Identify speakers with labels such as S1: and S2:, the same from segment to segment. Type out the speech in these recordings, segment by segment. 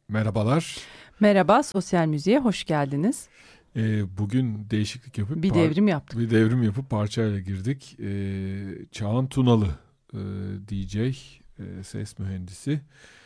S1: Merhabalar.
S2: Merhaba, Sosyal Müziğe hoş geldiniz.
S1: Bugün değişiklik yapıp
S2: Bir devrim yaptık.
S1: parçayla girdik. Çağan Tunalı DJ, ses mühendisi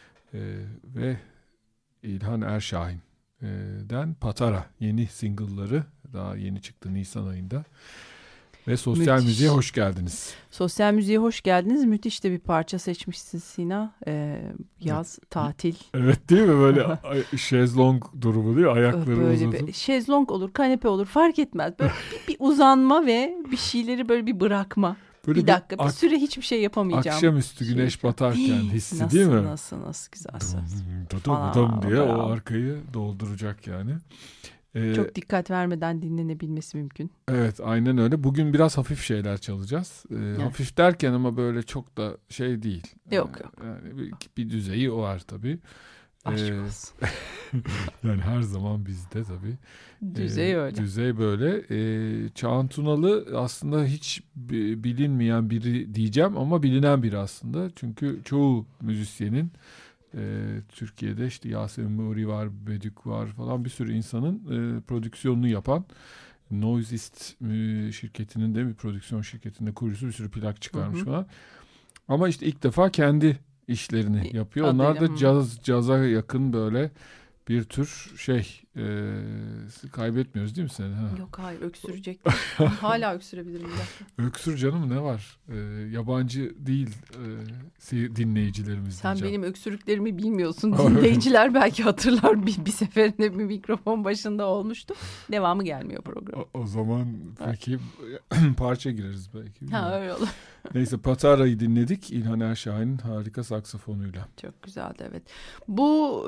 S1: ve İlhan Erşahin'den Patara yeni single'ları daha yeni çıktı Nisan ayında. Ve Sosyal
S2: Müthiş.
S1: Müziğe hoş geldiniz.
S2: Sosyal Müziğe hoş geldiniz. Müthiş de bir parça seçmişsin Sina. Yaz, tatil.
S1: Evet değil mi? Böyle şezlong durumu değil mi? Ayakları
S2: Böyle
S1: uzun.
S2: bir şezlong olur, kanepe olur fark etmez. Böyle bir uzanma ve bir şeyleri böyle bir bırakma.
S1: Böyle
S2: bir dakika, bir süre hiçbir şey yapamayacağım.
S1: Akşamüstü güneş batarken hissi
S2: nasıl,
S1: değil mi?
S2: Nasıl güzel söz.
S1: Dım diye o arkayı dolduracak yani.
S2: Çok dikkat vermeden dinlenebilmesi mümkün.
S1: Evet, aynen öyle. Bugün biraz hafif şeyler çalacağız.
S2: Evet.
S1: Hafif derken ama böyle çok da şey değil.
S2: Yok.
S1: Yani bir düzeyi o var tabii.
S2: Aşk olsun.
S1: Yani her zaman bizde tabii.
S2: Düzey öyle.
S1: Düzey böyle. Çağan Tunalı aslında hiç bilinmeyen biri diyeceğim ama bilinen biri aslında. Çünkü çoğu müzisyenin Türkiye'de işte Yasemin Nuri var, Bedük var falan bir sürü insanın prodüksiyonunu yapan Noisist şirketinin de bir prodüksiyon şirketinde kurucusu, bir sürü plak çıkarmış falan. Ama işte ilk defa kendi işlerini yapıyor. Onlar da caza yakın böyle bir tür şey kaybetmiyoruz değil mi seni? Ha.
S2: Yok hayır, öksürecek. Hala öksürebilirim.
S1: Öksür canım, ne var? Yabancı değil dinleyicilerimiz
S2: Sen
S1: diyeceğim.
S2: benim öksürüklerimi bilmiyorsun. Dinleyiciler belki hatırlar, bir seferinde bir mikrofon başında olmuştu. Devamı gelmiyor program.
S1: O zaman peki parça gireriz belki.
S2: Öyle olur.
S1: Neyse, Patara'yı dinledik. İlhan Erşahin'in harika saksafonuyla.
S2: Çok güzeldi, evet. Bu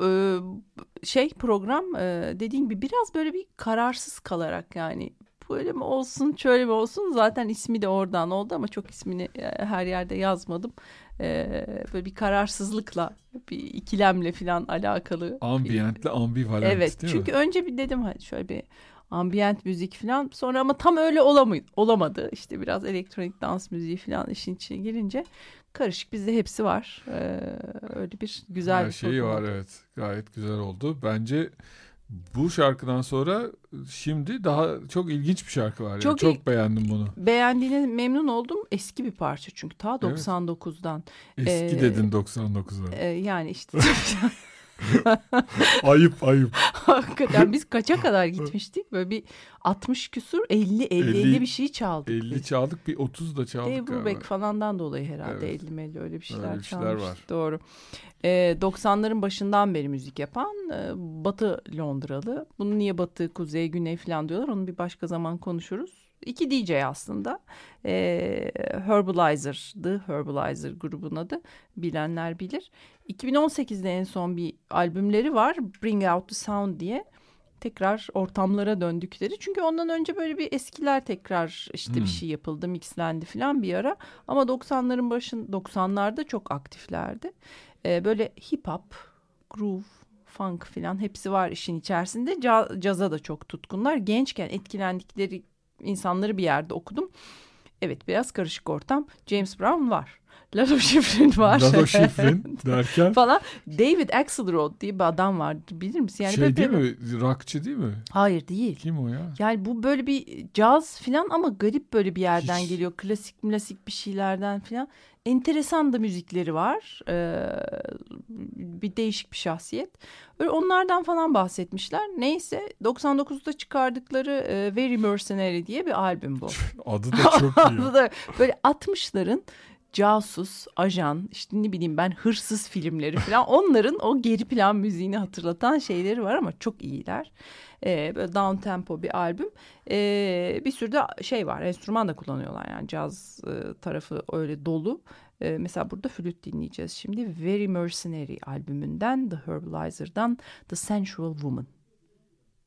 S2: program dediğim gibi biraz böyle bir kararsız kalarak, yani böyle mi olsun şöyle mi olsun, zaten ismi de oradan oldu ama çok ismini her yerde yazmadım. Böyle bir kararsızlıkla, bir ikilemle falan alakalı.
S1: Ambiyentle ambivalent,
S2: evet,
S1: değil mi?
S2: çünkü önce bir dedim hadi şöyle bir ambient müzik falan, sonra ama tam öyle olamadı. İşte biraz elektronik dans müziği falan işin içine girince karışık, bizde hepsi var. Öyle bir güzel
S1: her
S2: bir
S1: şeyi var oldu. Evet, gayet güzel oldu. Bence bu şarkıdan sonra şimdi daha çok ilginç bir şarkı var. Çok beğendim bunu.
S2: Beğendiğine memnun oldum. Eski bir parça çünkü ta 99'dan.
S1: Eski dedin 99'a.
S2: Yani işte.
S1: Ayıp.
S2: Hakikaten biz kaça kadar gitmiştik? Böyle bir 60 küsur 50 bir şey çaldık.
S1: 50 çaldık, bir 30 da çaldık.
S2: Dave Brubeck falandan dolayı herhalde,
S1: evet.
S2: 50 öyle bir şeyler
S1: öyle
S2: çalmıştık.
S1: var.
S2: Doğru. 90'ların başından beri müzik yapan Batı Londralı. Bunu niye Batı, Kuzey, Güney falan diyorlar, onu bir başka zaman konuşuruz. 2 DJ aslında. Herbalizer grubun adı. Bilenler bilir. 2018'de en son bir albümleri var. Bring Out the Sound diye. Tekrar ortamlara döndükleri. Çünkü ondan önce böyle bir eskiler tekrar işte bir şey yapıldı, mixlendi falan bir ara. Ama 90'larda çok aktiflerdi. Böyle hip hop, groove, funk falan hepsi var işin içerisinde. Caza da çok tutkunlar. Gençken etkilendikleri insanları bir yerde okudum. Evet, biraz karışık ortam. James Brown var. Lalo Schifrin var.
S1: Lalo Schifrin derken?
S2: falan. David Axelrod diye bir adam vardı. Bilir misin? Yani
S1: değil mi? Rockçı değil mi?
S2: Hayır, değil.
S1: Kim o ya?
S2: Yani bu böyle bir caz falan ama garip böyle bir yerden geliyor. Klasik bir şeylerden falan. Enteresan da müzikleri var. Bir değişik bir şahsiyet. Öyle onlardan falan bahsetmişler. Neyse, 99'da çıkardıkları Very Mercenary diye bir albüm bu.
S1: Adı da çok iyi.
S2: Adı da böyle 60'ların casus, ajan, işte ne bileyim ben, hırsız filmleri falan, onların o geri plan müziğini hatırlatan şeyleri var ama çok iyiler. Böyle down tempo bir albüm. Bir sürü de şey var, enstrüman da kullanıyorlar, yani caz tarafı öyle dolu. Mesela burada flüt dinleyeceğiz şimdi. Very Mercenary albümünden, The Herbalizer'dan The Sensual Woman.